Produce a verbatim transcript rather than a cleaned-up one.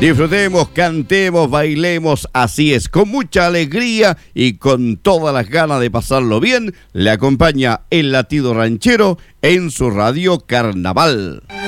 Disfrutemos, cantemos, bailemos, así es, con mucha alegría y con todas las ganas de pasarlo bien, le acompaña el latido ranchero en su radio Carnaval.